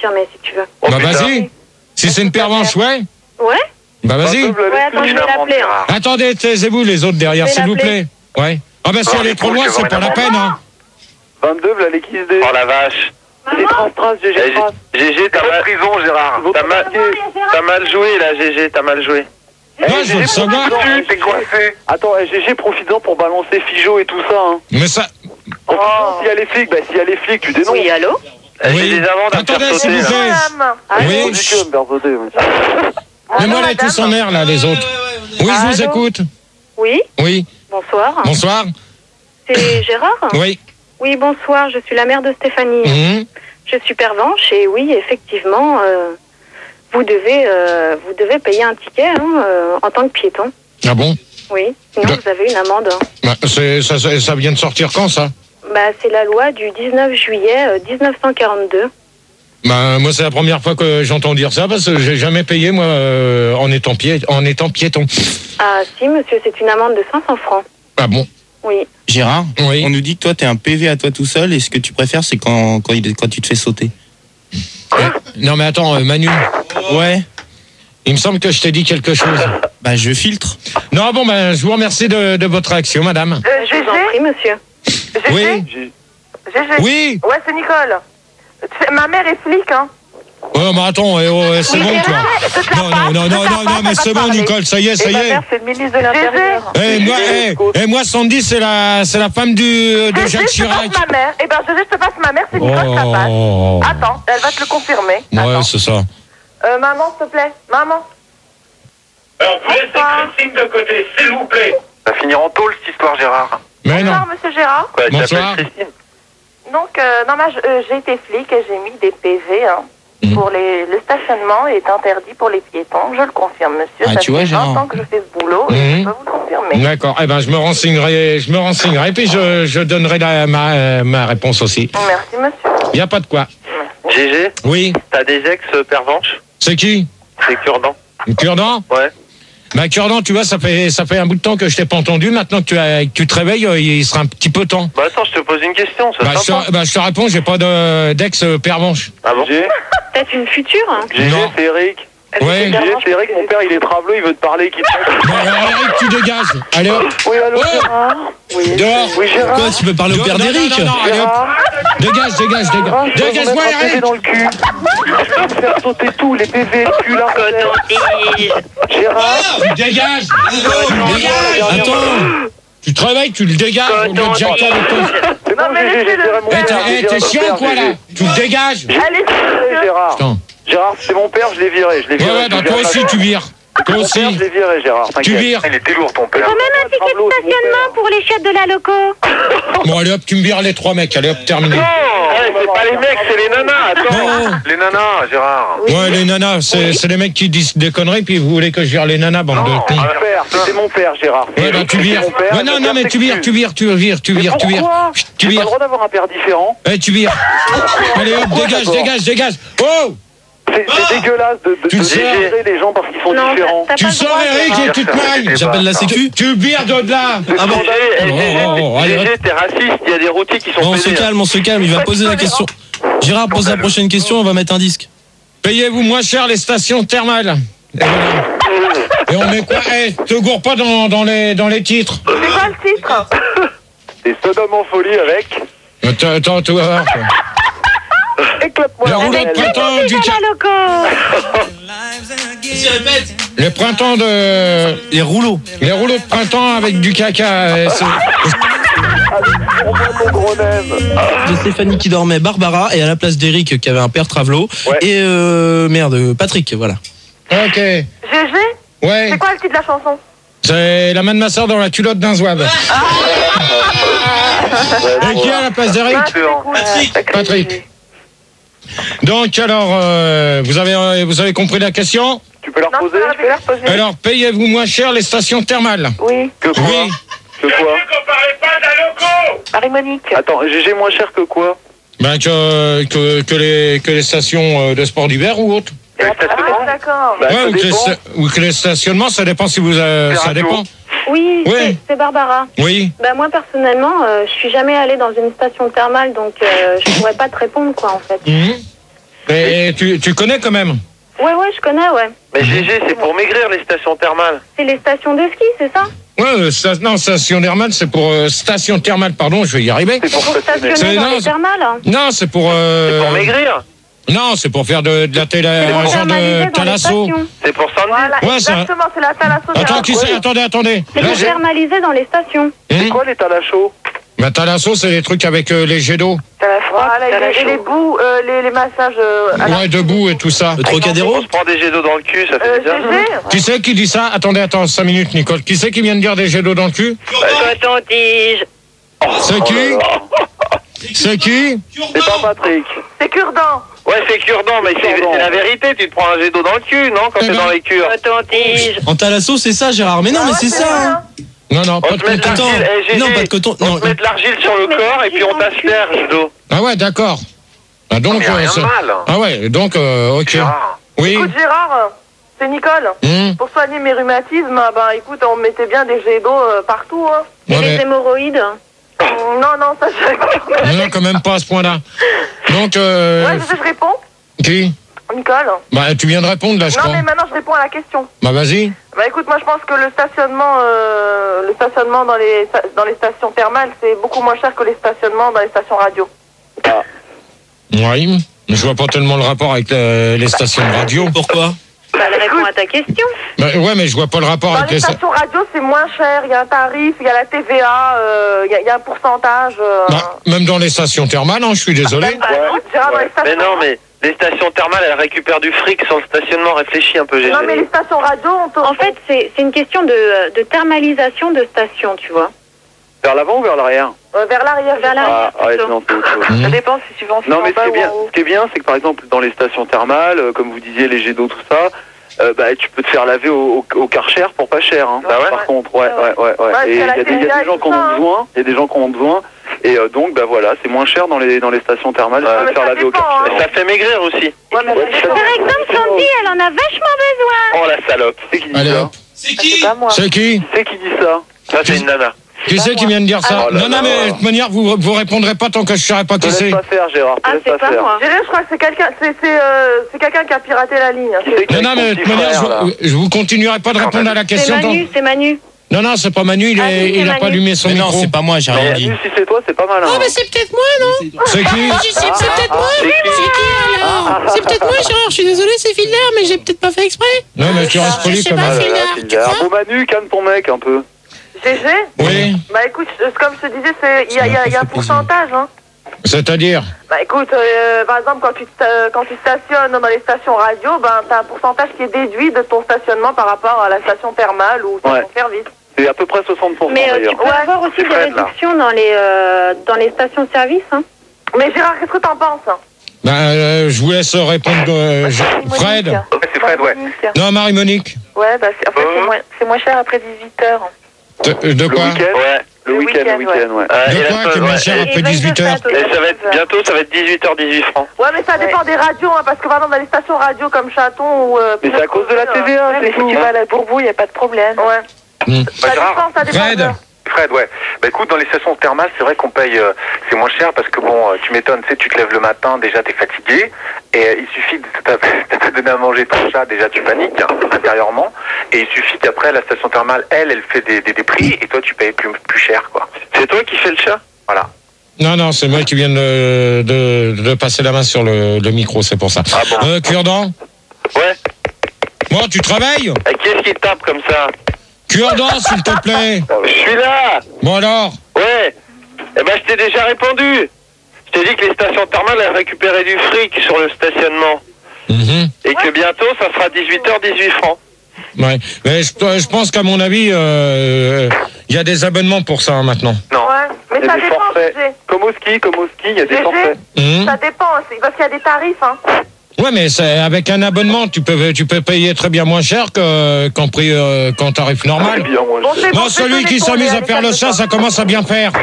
confirmer si tu veux. Bah vas-y. Si c'est une pervenche, ouais. Ouais. Bah vas-y. Ouais, attends, je vais l'appeler. Hein. Attendez, taisez-vous les autres derrière, s'il vous plaît. Ouais. Ah bah si elle est trop loin, c'est pas la peine, hein. 22, v'là les kiss des. Oh la vache. C'est trace, GG, trace. GG, t'as mal prison, Gérard. T'as mal joué là, GG, t'as mal joué. Non, je veux le savoir. T'es coincé. Attends, GG, profites-en pour balancer Fijo et tout ça, hein. Mais ça... S'il y a les flics, bah s'il y a les flics, tu dénonces. Oui, allô? Oui. J'ai des amendes à me Attendez, faire s'il vous sauter. plaît. Oui. Mais moi, elle est tous en mer, là, les autres. Oui, je vous écoute. Oui, Oui. bonsoir. Bonsoir. C'est Gérard? Oui. Oui, bonsoir, je suis la mère de Stéphanie. Mhm. Je suis pervenche et oui, effectivement, vous devez payer un ticket en tant que piéton. Ah bon? Oui, sinon vous avez une amende. Bah, ça vient de sortir quand, ça? Bah, c'est la loi du 19 juillet 1942. Bah, moi, c'est la première fois que j'entends dire ça, parce que j'ai jamais payé, moi, en étant piéton. Ah si, monsieur, c'est une amende de 500 francs. Ah bon? Oui. Gérard, Oui. on nous dit que toi, t'es un PV à toi tout seul, et ce que tu préfères, c'est quand tu te fais sauter. Non, mais attends, Manu. Ouais. Il me semble que je t'ai dit quelque chose. Bah, je filtre. Non, bon, ben, je vous remercie de votre réaction, madame. Je vous en prie, monsieur. Oui. GG. Oui. Ouais, c'est Nicole. Ma mère est flic, hein. Oh, mais attends, c'est bon, toi. Non, mais c'est bon, Nicole, ça y est. Ma mère, c'est le ministre de l'Intérieur. Moi, Sandy, c'est la femme de Jacques Chirac. Je te passe ma mère. Eh ben, je te passe ma mère, c'est Nicole, ça passe. Attends, elle va te le confirmer. Ouais, c'est ça. Maman, s'il te plaît. Maman. Alors, vous laissez Christine de côté, s'il vous plaît. Ça va finir en tôle, cette histoire, Gérard. Mais non. Bonsoir, monsieur Gérard. Quoi, tu Bonsoir. t'appelles Christine? Donc, j'ai été flic et j'ai mis des PV, hein. Pour le stationnement est interdit pour les piétons. Je le confirme, monsieur. Ah, Ça tu fait vois, 20 Gérard. ans que je fais ce boulot et je peux vous le confirmer. D'accord. Eh ben, je me renseignerai, puis je donnerai ma réponse aussi. Merci, monsieur. Il n'y a pas de quoi. GG, Oui. t'as des ex-pervenches? C'est qui? C'est Cure-dent. Cure-dent? Ouais. Bah, Cure-dent, tu vois, ça fait un bout de temps que je t'ai pas entendu. Maintenant que tu te réveilles, il sera un petit peu temps. Bah attends, je te pose une question, ça Je te réponds, j'ai pas d'ex-pervenche. Ah bon? Peut-être une future, hein. GG, Non. c'est Eric. Ouais. GG, c'est Eric, mon père, il est traveleux, il veut te parler, qu'il te... Bon, alors, Eric, tu dégages. Allez, hop. Oui, allô, Oh Gérard. Oui. Dehors. Oui, Gérard. Quoi, tu peux parler au père Non, d'Eric? non, allez, hop. Dégage. Dégage-moi, Je vais Eric. dans le cul. Je vais te faire sauter tous les PV, le cul, là. Gérard. Tu dégages. Attends. Tu te réveilles, tu le dégages. Au lieu de jacker avec toi. C'est bon, GG, j'ai viré mon père. j'ai T'es viré mon chiant, père, quoi, là? GG. Tu le dégages. Allez, Hey, Gérard. Putain. Gérard, c'est mon père, je l'ai viré. Ouais, bah, toi aussi, tu vires. Toi Mon aussi. père, je l'ai viré, Gérard. Tu t'inquiète. vires. Il était lourd, ton père. Quand même un ticket de stationnement pour les chiottes de la loco. Bon, allez, hop, tu me vires les 3 mecs. Allez, hop, terminé. Non, c'est pas les mecs, c'est les nanas. Attends, Non. les nanas, Gérard. Ouais, les nanas, c'est les mecs qui disent des conneries, puis vous voulez que je vire les nanas, bande de Mon cons. père, c'était mon père, Gérard. Ouais, bah, tu vires. Mon père, Ouais, non, mon non, père mais tu vires. Mais pourquoi Tu J'ai pas le vires. droit d'avoir un père différent. Eh, tu vires. Allez, hop, dégage. Oh! C'est dégueulasse Tu le sais. virer les gens parce qu'ils sont Non, différents. t'as Tu pas le sors, droit. Eric, et tu te mailles. J'appelle la sécu. Tu vires de là. Ah bon? allez, GG, t'es raciste, il y a des routiers qui sont Bon, on se pédés. calme, il va poser la question. Gérard pose la prochaine question, on va mettre un disque. Payez-vous moins cher les stations thermales. Et voilà. Et on met quoi? Eh, te gourre pas dans les titres. c'est quoi le titre? Et Sodome en folie avec. Attends, tu vas voir, quoi. Éclate-moi Le la rouleau de belle. printemps du La loco. Les printemps de... Les rouleaux. Les rouleaux de printemps avec du caca. On voit mon gros nem. De Stéphanie qui dormait, Barbara, et à la place d'Eric qui avait un père travelot. Ouais. Et Patrick, voilà. Ok. GG? Ouais. C'est quoi le titre de la chanson? C'est la main de ma soeur dans la culotte d'un zouave. Et qui est à la place d'Eric? Patrick. Donc alors, vous avez compris la question? Tu peux leur Non, poser je peux la reposer. Alors, payez-vous moins cher les stations thermales? Oui. Que quoi Oui. Que quoi Marie-Monique. Attends, GG moins cher que quoi? Ben que les stations de sport d'hiver ou autres. Ah, d'accord. Bah, Ouais, ça dépend. ou que les stationnements, ça dépend si vous... ça dépend. Oui, Ouais. c'est Barbara. Oui. Bah, moi, personnellement, je suis jamais allée dans une station thermale, donc je pourrais pas te répondre, quoi, en fait. Mhm. Et tu connais quand même? Ouais, je connais, ouais. Mais GG, c'est pour maigrir les stations thermales. C'est les stations de ski, c'est ça? Ouais, non, station thermale, c'est pour station thermale, pardon, je vais y arriver. C'est pour stationner dans les thermales? Non, c'est pour... C'est pour maigrir? Non, c'est pour faire de la un genre de thalasso. C'est pour Sandy. Voilà, Ouais, exactement, c'est la thalasso. Attends, qui c'est? Attendez. C'est pour thermaliser dans les stations. C'est quoi les thalachos? Bah, thalasso, c'est les trucs avec les jets d'eau. Voilà, et les bouts, les massages... Ouais, debout et tout ça. Le Trocadéro? On se prend des jets d'eau dans le cul, ça fait bizarre. Qui c'est qui dit ça? Attendez, 5 minutes, Nicole. Qui c'est qui vient de dire des jets d'eau dans le cul? Coton-tige. C'est qui? C'est qui? C'est pas Patrick. C'est cure-dent. Ouais, c'est cure-dent, mais c'est la vérité, tu te prends un jet d'eau dans le cul, non? Quand t'es dans les cures. Coton-tige. En thalasso, c'est ça, Gérard. Mais non, mais c'est ça. Hein. Non, pas de coton. Non, pas de coton. On te met de l'argile sur le corps et puis on t'asperge d'eau. Ah ouais, d'accord. Ah donc, rien de mal. Ah ouais, donc, ok. Oui. Écoute, Gérard, c'est Nicole. Pour soigner mes rhumatismes, écoute, on mettait bien des jets d'eau partout. Hein. Et les hémorroïdes? Non, ça je... Non, quand même pas à ce point-là. Donc, Ouais, je réponds. Qui? Nicole. Bah, tu viens de répondre, là, je crois. Non, mais maintenant, je réponds à la question. Bah, vas-y. Bah, écoute, moi, je pense que le stationnement dans les stations thermales, c'est beaucoup moins cher que les stationnements dans les stations radio. Oui, mais je vois pas tellement le rapport avec les stations de radio. Pourquoi? Bah, elle répond à ta question. Bah, ouais, mais je vois pas le rapport Dans avec les stations radio, c'est moins cher. Il y a un tarif, il y a la TVA, il y a un pourcentage. Bah, même dans les stations thermales, hein, je suis désolé. Mais non, mais les stations thermales, elles récupèrent du fric sur le stationnement. Réfléchis un peu, GG. Non, mais les stations radio, En fait, c'est une question de thermalisation de stations, tu vois. Vers l'avant ou vers l'arrière? Vers l'arrière. Ouais, non, c'est autre chose. Ça dépend si tu vas en Non, mais ce qui est bien, c'est que par exemple, dans les stations thermales, comme vous disiez, les jets d'eau, tout ça, tu peux te faire laver au Karcher pour pas cher. Hein. Par contre, ouais. Et il y a des gens qui en ont besoin, il y a des gens qui en ont besoin. Et donc, voilà, c'est moins cher dans les stations thermales de se faire laver au Karcher. Ça fait maigrir aussi. Par exemple, Sandy, elle en a vachement besoin. Oh la salope. C'est qui dit Allez, ça? hop. C'est qui? C'est pas moi. C'est qui? C'est qui dit ça? Ça, c'est une nana. Qui c'est qui vient de dire ça? Non, mais de toute manière, vous répondrez pas tant que je saurais pas qui c'est. Laisse pas faire, Gérard. Ah, c'est pas moi. Je crois que c'est quelqu'un, c'est quelqu'un qui a piraté la ligne. Non, mais de toute manière, je vous continuerai pas de répondre à la question. C'est Manu. Non, c'est pas Manu, il a pas allumé son Mais micro. non, c'est pas moi, j'ai rien dit. Si c'est toi, c'est pas mal. Oh, mais c'est peut-être moi, non? C'est qui? C'est peut-être moi. C'est qui alors? C'est peut-être moi, Gérard. Je suis désolé, c'est Filder, mais j'ai peut-être pas fait exprès. Non, mais tu restes poli quand même. Bon, Manu, calme ton mec un peu. GG? Oui. Bah écoute, comme je te disais, il y a un pourcentage. Hein. C'est-à-dire? Bah écoute, par exemple, quand tu stationnes dans les stations radio, t'as un pourcentage qui est déduit de ton stationnement par rapport à la station thermale ou station service. C'est à peu près 60%. Mais d'ailleurs. tu peux avoir aussi des réductions dans les stations-service. Hein. Mais Gérard, qu'est-ce que t'en penses? Je vous laisse répondre. Fred? C'est Fred, ouais. Non, Marie-Monique. Ouais, en fait, c'est moins cher après 18h. De quoi? Le week-end, ouais. De quoi qui est moins cher après 18h? Bientôt, ça va être 18h, 18 francs. Ouais, mais ça dépend des radios, hein, parce que par exemple, dans les stations radio comme Chaton ou... mais c'est à cause de la TVA, c'est tout. Si tu vas à la Bourbou, il n'y a pas de problème. Ouais. Ça dépend. Fred, ouais. Bah écoute, dans les stations thermales, c'est vrai qu'on paye, c'est moins cher parce que bon, tu m'étonnes, tu te lèves le matin, déjà t'es fatigué, et il suffit de te donner à manger ton chat, déjà tu paniques intérieurement, et il suffit qu'après la station thermale, elle fait des prix, et toi tu payes plus cher, quoi. C'est toi qui fais le chat? Voilà. Non, c'est moi qui viens de passer la main sur le micro, c'est pour ça. Ah bon? Cure-dent? Ouais. Moi, tu travailles? Et qui est-ce qui tape comme ça? Cure-dent, s'il te plaît. Je suis là. Bon alors? Ouais. Eh ben, je t'ai déjà répondu. Je t'ai dit que les stations thermales, elles récupéraient du fric sur le stationnement. Et que bientôt, ça sera 18h, 18 francs. Ouais. Mais je pense qu'à mon avis, il y a des abonnements pour ça maintenant. Non. Ouais, mais ça dépend. Comme au ski, il y a des forfaits. Ça dépend, parce qu'il y a des tarifs, hein. Ouais, mais avec un abonnement, tu peux payer très bien moins cher qu'en tarif normal. Moi, celui qui s'amuse à faire le chat, ça commence à bien faire.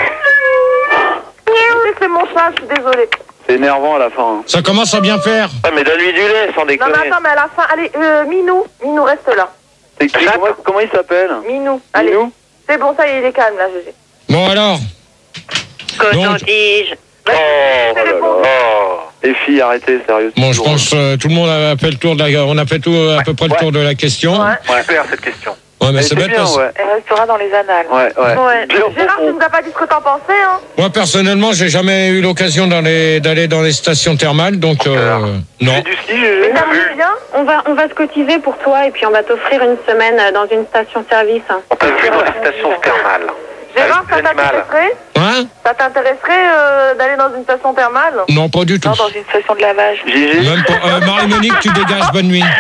C'est mon chat, je suis désolée. C'est énervant à la fin. Hein. Ça commence à bien faire. Ah, mais donne-lui du lait, sans déconner. Non, mais attends, mais à la fin, allez, Minou reste là. C'est qui? Comment il s'appelle? Minou, allez. C'est bon, ça y est, il est calme, là, GG. Bon, alors. Coton-tige. Oh, Les filles, arrêtez, sérieux. Bon, je pense tout le monde a fait le tour de la... On a fait tout à peu près le tour de la question. Super cette question. Ouais, mais c'est bête parce... Elle restera dans les annales. Gérard, tu nous as pas dit ce que t'en pensais, hein? Moi, personnellement, j'ai jamais eu l'occasion d'aller dans les stations thermales, donc non. Tu fais du ski, bien. On va se cotiser pour toi et puis on va t'offrir une semaine dans une station-service. On t'a vu dans la station thermale. Gérard, ça t'intéresserait? Hein? Ça t'intéresserait d'aller dans une station thermale? Non, pas du tout. Non, dans une station de lavage. Même pas. Marie-Monique, tu dégages, bonne nuit.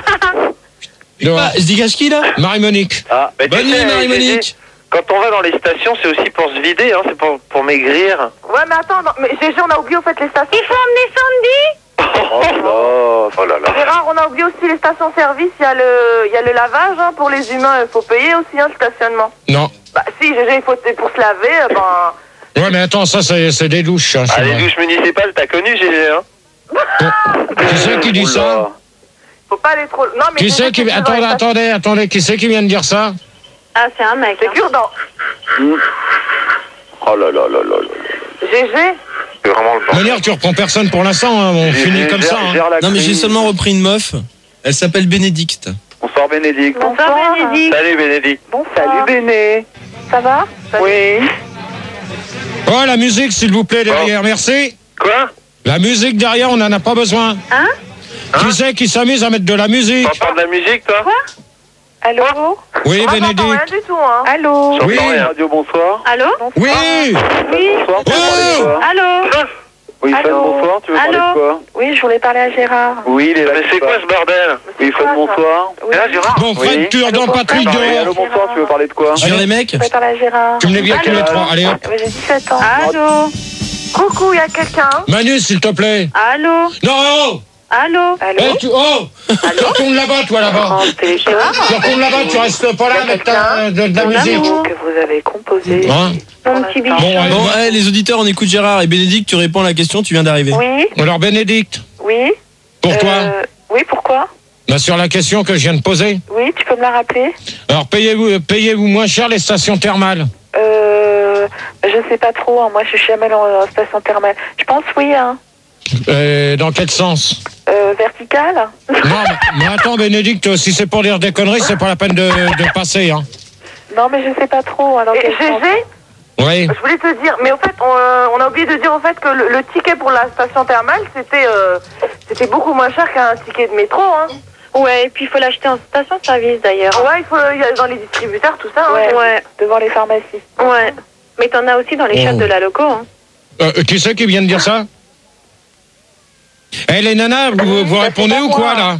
Je dégage qui, là? Marie-Monique. Bonne nuit, Marie-Monique. Quand on va dans les stations, c'est aussi pour se vider, hein, c'est pour maigrir. Ouais, mais attends, mais GG, on a oublié au fait les stations. Il faut emmener Sandy? Oh là là. Gérard, on a oublié aussi les stations-service, il y a le lavage, hein, pour les humains, il faut payer aussi, hein, le stationnement. Non. Bah si, GG, il faut pour se laver, Ouais, mais attends, ça, c'est des douches. Hein, les douches municipales, t'as connu, GG, hein? Qui c'est qui dit ça? Faut pas aller trop... Non, mais Qui c'est qui... Attendez, qui c'est qui vient de dire ça? Ah, c'est un mec. C'est Cure-dent. Oh là là là là là. GG. C'est vraiment le De toute manière, tu reprends personne pour l'instant, hein, on finit comme ça. Hein. Non, mais j'ai seulement repris une meuf. Elle s'appelle Bénédicte. Bonsoir Bénédicte. Bonsoir Bénédicte. Salut Bénédicte. Bonsoir. Salut Béné. Ça va? Oui. Oh, la musique, s'il vous plaît, derrière, merci. Quoi? La musique derrière, on n'en a pas besoin. Hein? Qui c'est qui s'amuse à mettre de la musique? Tu entends de la musique, toi? Quoi? Allô? Oui, On n'entend rien Bénédicte. du tout, hein. Allô? Oui. J'entends rien. Radio, bonsoir. Allô? Oui. Oui. Bonsoir, tu veux parler de quoi? Allô? Oui, Fred, Allô? bonsoir, tu veux parler de quoi? Oui, je voulais parler à Gérard. Oui, il est là. Mais c'est quoi ce bordel? Oui, Fred, bonsoir. Oui. Là, Gérard? Bon, Fred, tu dans Patrick Oui, allô, de... bonsoir, tu veux parler de quoi? Je viens les mecs. Je voulais parler à Gérard. Tu me les viens tous les trois, allez hop. Oui, j'ai 17 ans. Allô? Coucou, il y a quelqu'un? Manu, s'il te plaît. Allô? Non. Allô? Oh, tu retournes là-bas, toi, là-bas. Tu retournes là-bas, tu restes pas là avec de la musique. Que vous avez composé. Hein? Mon petit bichon. Bon, les auditeurs, on écoute Gérard. Et Bénédicte, tu réponds à la question, tu viens d'arriver. Oui, Alors, Bénédicte, oui. pour toi, Oui, pourquoi? bah, sur la question que je viens de poser. Oui, tu peux me la rappeler? Alors, payez-vous moins cher les stations thermales? Je sais pas trop, hein. Moi je suis jamais en station thermale. Je pense oui, hein. Dans quel sens? Verticale? Non, mais attends, Bénédicte, si c'est pour dire des conneries, c'est pas la peine de passer, hein. Non, mais je sais pas trop. Alors, GG, Oui. je voulais te dire, mais au fait, on a oublié de dire au fait que le ticket pour la station thermale, c'était beaucoup moins cher qu'un ticket de métro, hein. Ouais, et puis il faut l'acheter en station-service d'ailleurs. Ouais, il y a dans les distributeurs, tout ça, hein, Ouais. devant les pharmacies. Ouais. Mais t'en as aussi dans les shops de la loco, hein. Qui c'est qui vient de dire ça? Eh, les nanas, vous répondez ou quoi, là?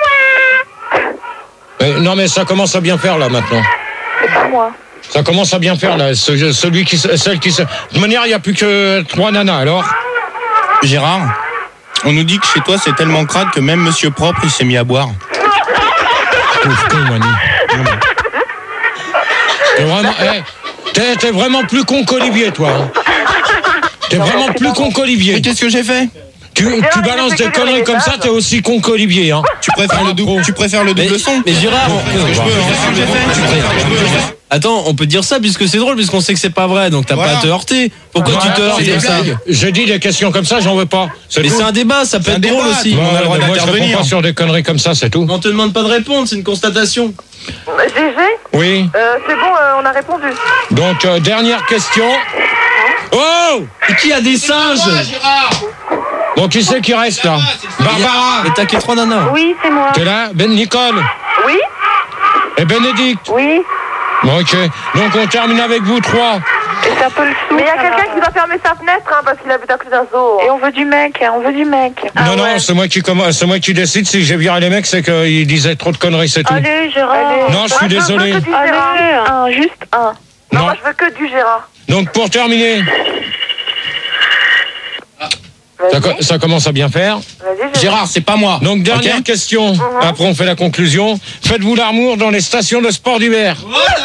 C'est moi. Non, mais ça commence à bien faire, là, maintenant. C'est pas moi. Ça commence à bien faire, là. Celle qui se... De toute manière, il n'y a plus que 3 nanas, alors. Gérard, on nous dit que chez toi, c'est tellement crade que même Monsieur Propre, il s'est mis à boire. Pauvre con, Manu. T'es vraiment plus con qu'Olivier, toi. Hein. T'es vraiment plus con qu'Olivier. Mais qu'est-ce que j'ai fait? Tu balances des conneries comme ça, t'es aussi con qu'Olivier. Hein. Tu préfères le double son? Mais Gérard, attends, on peut dire ça puisque c'est drôle, puisqu'on sait que c'est pas vrai, donc t'as pas à te heurter. Pourquoi tu te heurtes comme ça? J'ai dit des questions comme ça, j'en veux pas. Mais c'est un débat, ça peut être drôle aussi. On a le droit d'intervenir. Moi, je réponds pas sur des conneries comme ça, c'est tout. On te demande pas de répondre, c'est une constatation. GG? Oui. C'est bon, on a répondu. Donc, dernière question. Oh! Et qui a des singes? Bon, qui c'est qui reste là? Barbara! Et t'as que 3 nanas. Oui, c'est moi. T'es là? Nicole? Oui? Et Bénédicte? Oui. Bon, ok. Donc, on termine avec vous 3. Et c'est un peu le sou. Mais il y a quelqu'un qui doit fermer sa fenêtre, hein, parce qu'il habite à côté d'un zoo. Et on veut du mec, Non, c'est moi qui décide. Si j'ai viré les mecs, c'est qu'ils disaient trop de conneries, c'est tout. Allez, Gérard. Non, je suis désolé. Allez, juste un. Non, moi je veux que du Gérard. Donc, pour terminer, ça commence à bien faire. Gérard, c'est pas moi. Donc, dernière question. Après, on fait la conclusion. Faites-vous l'amour dans les stations de sport d'hiver?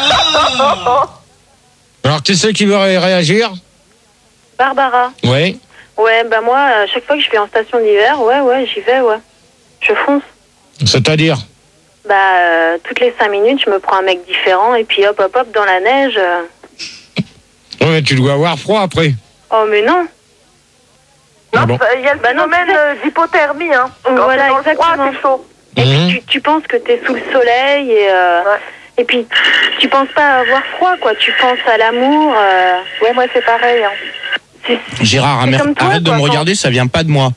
Alors, qui c'est qui veut réagir? Barbara. Oui. Ouais, bah moi, à chaque fois que je vais en station d'hiver, ouais, j'y vais, ouais. Je fonce. C'est-à-dire? Bah, toutes les 5 minutes, je me prends un mec différent, et puis hop, dans la neige. Ouais, mais tu dois avoir froid après. Oh, mais non. Non, il y a le phénomène d'hypothermie, hein. Voilà, exactement. C'est chaud. Et puis tu penses que t'es sous le soleil et puis tu penses pas avoir froid, quoi. Tu penses à l'amour. Ouais, moi c'est pareil. Hein. Gérard, arrête de me regarder, ça vient pas de moi.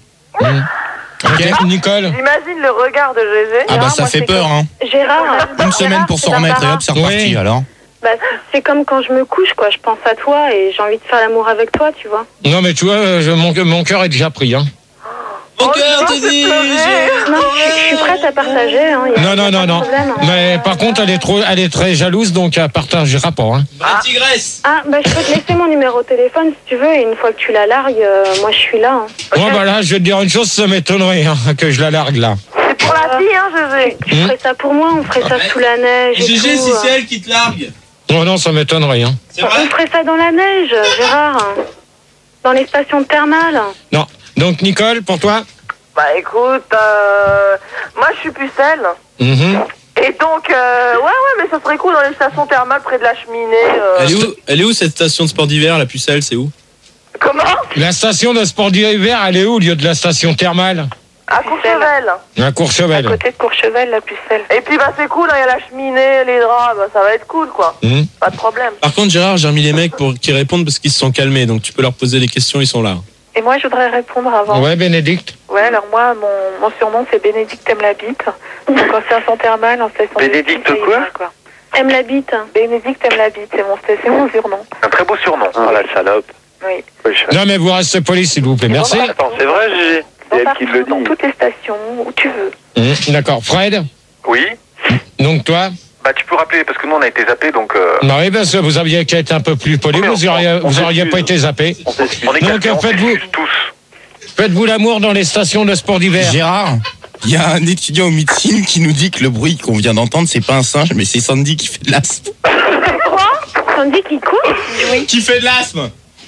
Ok, Nicole. J'imagine le regard de GG. Ah bah ça fait peur, hein. Gérard. Une semaine pour s'en remettre et hop, c'est reparti alors. Bah, c'est comme quand je me couche, quoi. Je pense à toi et j'ai envie de faire l'amour avec toi, tu vois. Non, mais tu vois, mon cœur est déjà pris, hein. Mon cœur te dit. Non, je suis prête à partager. Hein. Non. Mais par contre, elle est très jalouse, donc elle partagera pas. Hein. La tigresse. Ah, bah je peux te laisser mon numéro de téléphone si tu veux. Et une fois que tu la largues, moi je suis là. Hein. Bon, bah là, je vais te dire une chose, ça m'étonnerait que je la largue là. C'est pour la fille, hein, GG. Tu ferais ça pour moi, on ferait ça sous la neige. GG, si c'est elle qui te largue. Oh non, ça m'étonnerait. Hein. C'est vrai. On ferait ça dans la neige, Gérard. Dans les stations thermales. Non. Donc, Nicole, pour toi? Bah écoute, moi je suis pucelle. Et donc, ouais, mais ça serait cool dans les stations thermales près de la cheminée. Elle est où cette station de sport d'hiver, la pucelle, c'est où? Comment? La station de sport d'hiver, elle est où au lieu de la station thermale? À Courchevel. À Courchevel. À côté de Courchevel, la pucelle. Et puis bah c'est cool, il y a la cheminée, les draps, bah ça va être cool quoi. Pas de problème. Par contre, Gérard, j'ai remis les mecs pour qu'ils répondent parce qu'ils se sont calmés, donc tu peux leur poser des questions, ils sont là. Et moi, je voudrais répondre avant. Ouais, Bénédicte. Ouais, alors moi, mon surnom, c'est Bénédicte aime la bite. Donc en station thermale, en station... Bénédicte quoi? Aime la bite. Bénédicte aime la bite, c'est mon surnom. Un très beau surnom. Ah la salope. Oui. Non, mais vous restez poli, s'il vous plaît. Merci. Attends, c'est vrai, Gégé? C'est elle qui le dit. Dans toutes les stations, où tu veux. D'accord. Fred? Oui. Donc toi? Bah tu peux rappeler parce que nous on a été zappés donc. Non, oui, parce que vous aviez qu'à être un peu plus poli, vous auriez pas été zappé. On est donc faites-vous l'amour dans les stations de sport d'hiver. Gérard, il y a un étudiant en médecine qui nous dit que le bruit qu'on vient d'entendre, c'est pas un singe, mais c'est Sandy qui fait de l'asthme. Quoi? Sandy qui court? Oui. Qui fait de l'asthme?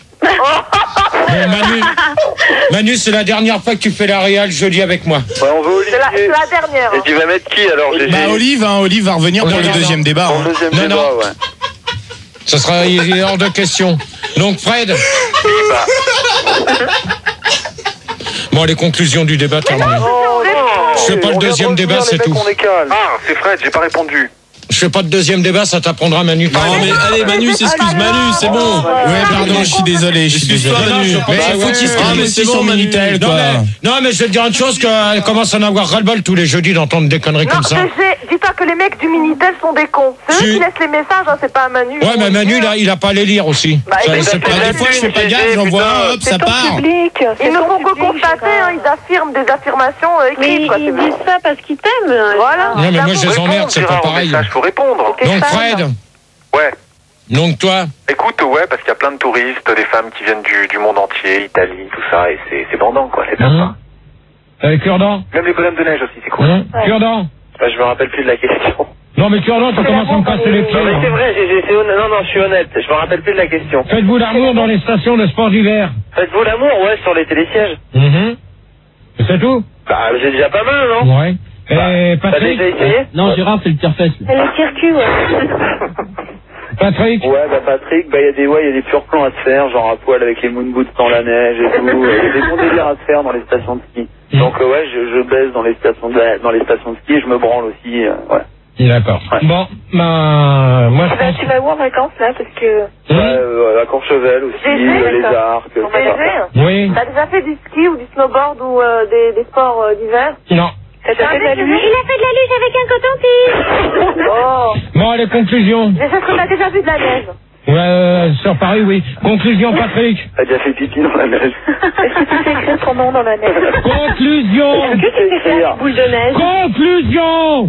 Bon, Manu, c'est la dernière fois que tu fais la réal jeudi avec moi. Ouais, on veut Olivier. C'est la dernière. Et tu vas mettre qui alors, Gégé? Bah Olive va revenir pour le deuxième débat. Pour le deuxième débat, ouais. Ça sera hors de question. Donc Fred. Bon, les conclusions du débat terminées. Je fais pas le deuxième débat, c'est tout. Ah, c'est Fred, j'ai pas répondu. Je fais pas de deuxième débat, ça t'apprendra Manu. Non mais allez Manu, s'excuse Manu, c'est bon. Ouais, pardon, je suis désolé. Excuse-toi Manu. Mais faut qu'il se calme aussi sur Minitel, quoi. Non mais je vais te dire une chose, qu'elle commence à en avoir ras-le-bol tous les jeudis d'entendre des conneries comme ça. Non, dis-toi que les mecs du Minitel sont des cons. C'est eux qui laissent les messages, hein, c'est pas Manu. Ouais, mais Manu, là, il a pas à les lire aussi. Des fois, je fais pas gaffe, j'en vois un, hop, ça part. Ils ne font que constater, ils affirment des affirmations écrites. Mais ils disent ça parce qu'ils t'aiment. Voilà. Non mais moi je les emmerde, c'est pas pareil. Il faut répondre. Donc Fred. Ouais. Donc toi. Écoute, ouais, parce qu'il y a plein de touristes, des femmes qui viennent du monde entier, Italie, tout ça, et c'est bandant, quoi, c'est sympa. Cure-dent. Même les bonhommes de neige aussi, c'est cool. Cure-dent. Bah, je me rappelle plus de la question. Non mais Cure-dent, tu commences à me casser les pieds. Non mais c'est vrai, Gégé, non, je suis honnête. Je me rappelle plus de la question. Faites-vous l'amour dans les stations de sport d'hiver? Faites-vous l'amour, ouais, sur les télésièges. C'est tout? Bah, j'ai déjà pas mal, non? Ouais. Et T'as Patrick? déjà essayé? Non, Gérard, c'est le tire-fesse. C'est le circuit, ouais. Patrick? Ouais, bah Patrick, bah il y a des purs plans à se faire, genre à poil avec les moon boots dans la neige et tout. Il y a des bons délires à se faire dans les stations de ski. Donc ouais, je baisse dans les stations de ski et je me branle aussi, ouais. D'accord. Ouais. Bon, bah, moi je pense... Tu vas où en vacances là? Parce que... Ouais, à Courchevel aussi, les arcs, tout ça. Oui. T'as déjà fait du ski ou du snowboard ou des sports d'hiver? Non. T'as déjà fait de la luge? Il a fait de la luge avec un coton-tige. Oh. Bon, les conclusions. Mais est-ce que t'as déjà vu de la neige? Ouais, sur Paris, oui. Conclusion, Patrick. T'as déjà fait pipi dans la neige? Est-ce que tu sais écrire ton nom dans la neige? Conclusion. Est-ce que tu sais faire une boule de neige? Conclusion.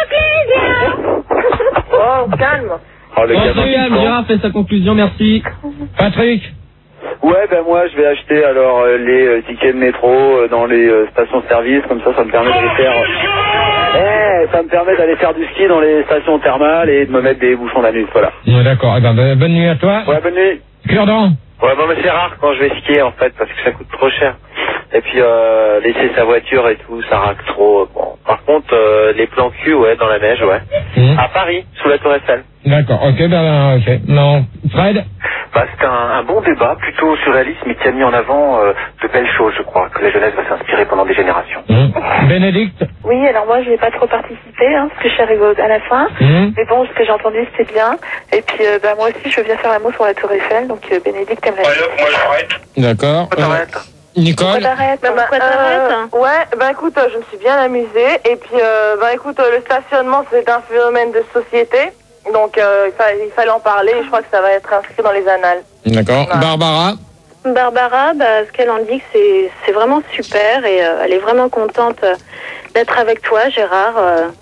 Oh, calme. Oh, le gamin. Gérard fait sa conclusion, merci. Patrick. Ouais, ben moi je vais acheter alors les tickets de métro dans les stations-service, comme ça me permet d'aller faire... ça me permet d'aller faire du ski dans les stations thermales et de me mettre des bouchons d'anus, voilà. Ouais, d'accord, eh ben, bonne nuit à toi. Ouais, bonne nuit. Cure-dent. Ouais, bon, mais c'est rare quand je vais skier en fait, parce que ça coûte trop cher. Et puis laisser sa voiture et tout, ça raque trop. Bon. Par contre, les plans cul, ouais, dans la neige, ouais. À Paris, sous la Tour Eiffel. D'accord, ok, ben ok. Non, Fred. C'était un bon débat, plutôt surréaliste, mais qui a mis en avant de belles choses, je crois, que la jeunesse va s'inspirer pendant des générations. Bénédicte? Oui, alors moi je vais pas trop participer, parce que je suis arrivée à la fin. Mais bon, ce que j'ai entendu c'était bien. Et puis moi aussi je veux bien faire un mot sur la Tour Eiffel, donc Bénédicte aime la moi j'arrête. D'accord. Nicole? Pourquoi t'arrêtes? Ouais, écoute, je me suis bien amusée. Et puis, écoute, le stationnement, c'est un phénomène de société. Donc, il fallait en parler. Et je crois que ça va être inscrit dans les annales. D'accord. Voilà. Barbara, ce qu'elle indique, c'est vraiment super. Et elle est vraiment contente d'être avec toi, Gérard.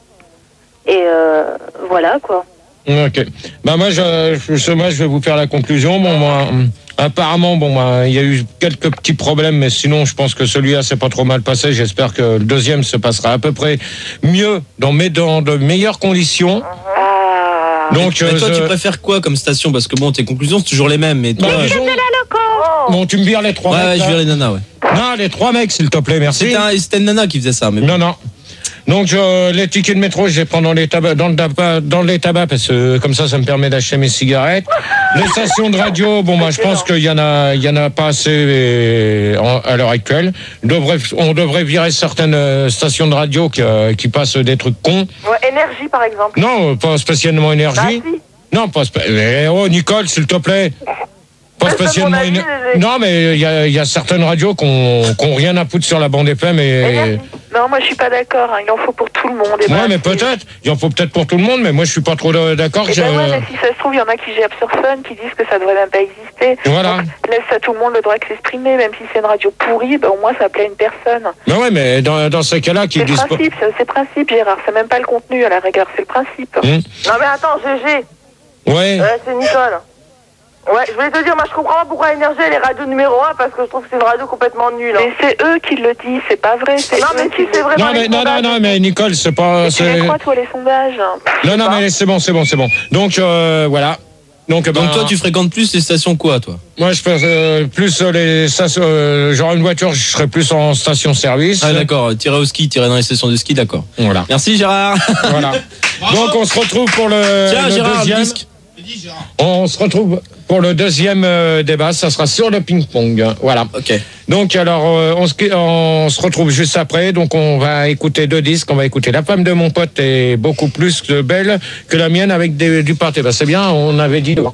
Voilà, quoi. Ok. Moi, je vais vous faire la conclusion. Bon, moi, apparemment, il y a eu quelques petits problèmes, mais sinon, je pense que celui-là s'est pas trop mal passé. J'espère que le deuxième se passera à peu près mieux, dans de meilleures conditions. Donc, toi, tu préfères quoi comme station? Parce que bon, tes conclusions, c'est toujours les mêmes. Mais toi, bon, tu me vires les trois mecs. Ouais, je vire les nanas, ouais. Non, les trois mecs, s'il te plaît, merci. C'était une nana qui faisait ça. Mais Non. Donc, les tickets de métro, je les prends dans les tabacs, parce que comme ça me permet d'acheter mes cigarettes. Les stations de radio, je pense qu'il y en a pas assez à l'heure actuelle. On devrait virer certaines stations de radio qui passent des trucs cons. Ouais, énergie, par exemple. Non, pas spécialement énergie. Si. Non, pas spécialement. Nicole, s'il te plaît. Pas spécialement Non, mais il y a certaines radios qui ont rien à foutre sur la bande FM et... Non, moi je suis pas d'accord. Il en faut pour tout le monde. Ouais, mais peut-être. Il en faut peut-être pour tout le monde, mais moi je suis pas trop d'accord. Mais si ça se trouve, il y en a qui gèrent sur Fun, qui disent que ça devrait même pas exister. Voilà. Donc, laisse à tout le monde le droit de s'exprimer, même si c'est une radio pourrie, au moins ça plaît à une personne. Ouais, mais dans ces cas-là, qui disent pas... C'est le principe, Gérard. C'est même pas le contenu, à la rigueur, c'est le principe. Non, mais attends, GG. Ouais. C'est Nicole. Ouais, je voulais te dire, moi je comprends pas pourquoi Énergie elle est radio numéro 1 parce que je trouve que c'est une radio complètement nulle. Mais c'est eux qui le disent, c'est pas vrai. Non, mais si c'est vraiment. Non, mais Nicole, c'est pas. Tu les crois, toi, les sondages? Non, mais c'est bon. Donc, voilà. Donc toi, tu fréquentes plus les stations quoi, toi? Moi, je fais plus les stations. Genre une voiture, je serais plus en station-service. Ah, d'accord. Tirer au ski, tirer dans les stations de ski, d'accord. Voilà. Merci, Gérard. Voilà. Donc, on se retrouve pour le Gérard, deuxième. On se retrouve pour le deuxième débat, ça sera sur le ping-pong. Voilà. Ok. Donc alors, on se retrouve juste après. Donc on va écouter deux disques. On va écouter La femme de mon pote est beaucoup plus belle que la mienne avec du pâté. C'est bien, on avait dit.